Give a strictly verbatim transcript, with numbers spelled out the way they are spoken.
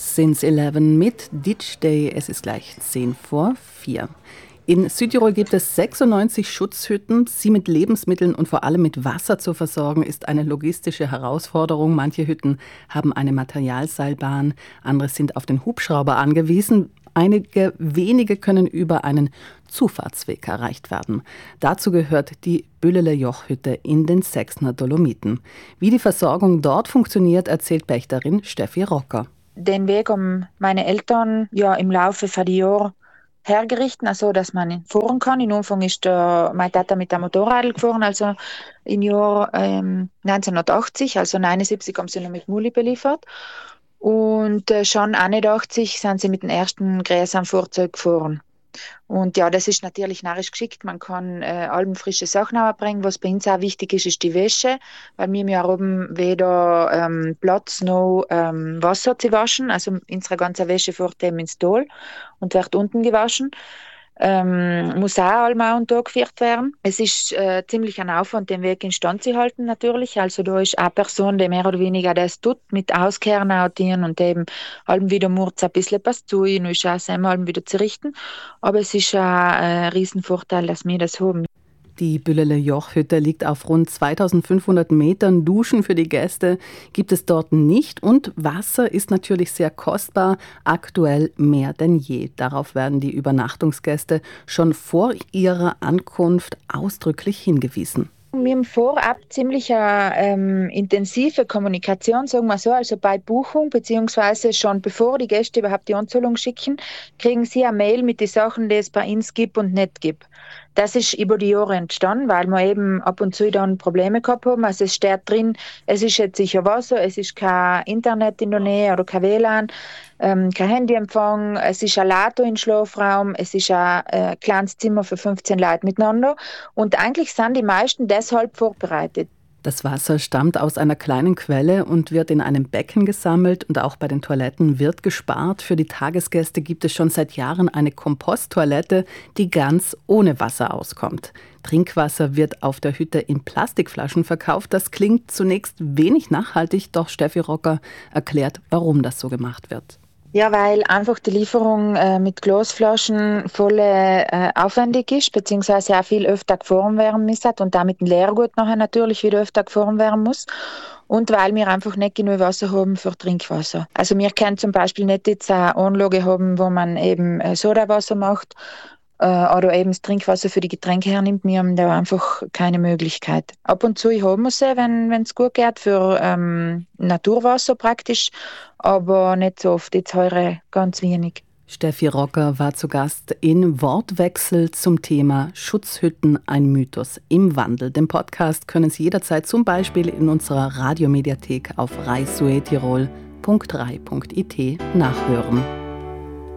Since Eleven mit Ditch Day. Es ist gleich zehn vor vier. In Südtirol gibt es sechsundneunzig Schutzhütten. Sie mit Lebensmitteln und vor allem mit Wasser zu versorgen, ist eine logistische Herausforderung. Manche Hütten haben eine Materialseilbahn, andere sind auf den Hubschrauber angewiesen. Einige wenige können über einen Zufahrtsweg erreicht werden. Dazu gehört die Büllele-Joch-Hütte in den Sechsner Dolomiten. Wie die Versorgung dort funktioniert, erzählt Pächterin Steffi Rocker. Den Weg haben meine Eltern ja im Laufe von den Jahren hergerichtet, also dass man fahren kann. Im Anfang ist der, mein Tata mit dem Motorrad gefahren, also im Jahr ähm, neunzehnhundertachtzig, also neunundsiebzig haben sie noch mit Muli beliefert. Und äh, schon einundachtzig sind sie mit dem ersten größeren Fahrzeug gefahren. Und ja, das ist natürlich narrisch geschickt. Man kann äh, allem frische Sachen bringen. Was bei uns auch wichtig ist, ist die Wäsche, weil wir ja oben weder ähm, Platz noch ähm, Wasser zu waschen. Also unsere ganze Wäsche fährt eben ins Tal und wird unten gewaschen. Ähm, muss auch einmal und Tag geführt werden. Es ist äh, ziemlich ein Aufwand, den Weg instand zu halten natürlich. Also da ist eine Person, die mehr oder weniger das tut, mit Auskehren autieren und eben allem wieder murz ein bisschen was zu, und ist auch einmal wieder zu richten. Aber es ist ein äh, Riesenvorteil, dass wir das haben. Die Büllele-Joch-Hütte liegt auf rund zweitausendfünfhundert Metern. Duschen für die Gäste gibt es dort nicht. Und Wasser ist natürlich sehr kostbar, aktuell mehr denn je. Darauf werden die Übernachtungsgäste schon vor ihrer Ankunft ausdrücklich hingewiesen. Wir haben vorab ziemlich eine ähm, intensive Kommunikation, sagen wir so, also bei Buchung, beziehungsweise schon bevor die Gäste überhaupt die Anzahlung schicken, kriegen sie eine Mail mit den Sachen, die es bei uns gibt und nicht gibt. Das ist über die Jahre entstanden, weil wir eben ab und zu dann Probleme gehabt haben. Also es steht drin, es ist jetzt sicher Wasser, es ist kein Internet in der Nähe oder kein W L A N, ähm, kein Handyempfang, es ist ein Lato im Schlafraum, es ist ein äh, kleines Zimmer für fünfzehn Leute miteinander. Und eigentlich sind die meisten deshalb vorbereitet. Das Wasser stammt aus einer kleinen Quelle und wird in einem Becken gesammelt, und auch bei den Toiletten wird gespart. Für die Tagesgäste gibt es schon seit Jahren eine Komposttoilette, die ganz ohne Wasser auskommt. Trinkwasser wird auf der Hütte in Plastikflaschen verkauft. Das klingt zunächst wenig nachhaltig, doch Steffi Rocker erklärt, warum das so gemacht wird. Ja, weil einfach die Lieferung äh, mit Glasflaschen voll äh, aufwendig ist, beziehungsweise auch viel öfter gefahren werden muss und damit ein Leergut nachher natürlich wieder öfter gefahren werden muss. Und weil wir einfach nicht genug Wasser haben für Trinkwasser. Also wir können zum Beispiel nicht jetzt eine Anlage haben, wo man eben äh, Sodawasser macht äh, oder eben das Trinkwasser für die Getränke hernimmt. Wir haben da einfach keine Möglichkeit. Ab und zu haben wir sie, wenn es gut geht, für ähm, Naturwasser praktisch, aber nicht so oft, jetzt heuer ganz wenig. Steffi Rocker war zu Gast in Wortwechsel zum Thema Schutzhütten, ein Mythos im Wandel. Den Podcast können Sie jederzeit zum Beispiel in unserer Radiomediathek auf rai suetirol punkt rai punkt it nachhören.